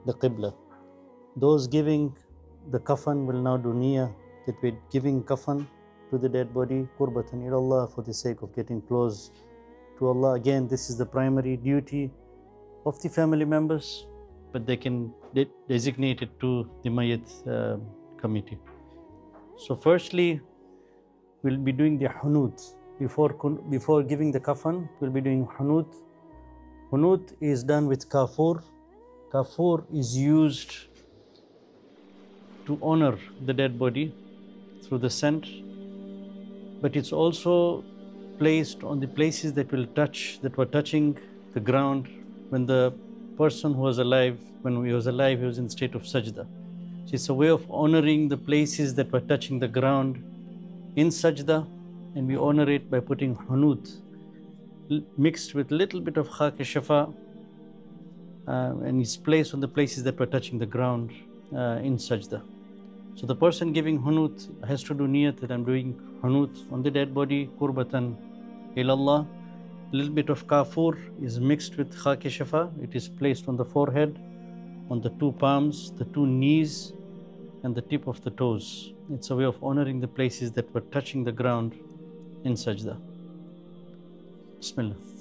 the Qibla. Those giving the kafan will now do niyyah that we're giving kafan to the dead body, qurbatan ilallah, for the sake of getting close to Allah. Again, this is the primary duty of the family members, but they can designate it to the Mayyit committee. So firstly, we'll be doing the hunut. Before giving the kafan, we'll be doing hunut. Hunut is done with kafur. Kafur is used to honor the dead body through the scent, but it's also placed on the places that were touching the ground when the person who was alive, when he was alive, he was in state of sajda. So it's a way of honoring the places that were touching the ground in sajda, and we honor it by putting hunut mixed with a little bit of khak shafa, and it's placed on the places that were touching the ground in sajda. So the person giving hunut has to do niyat that I'm doing hunut on the dead body, qurbatan ilallah. A little bit of kafur is mixed with khak shafa. It is placed on the forehead, on the two palms, the two knees, and the tip of the toes. It's a way of honoring the places that were touching the ground in sajda. Bismillah.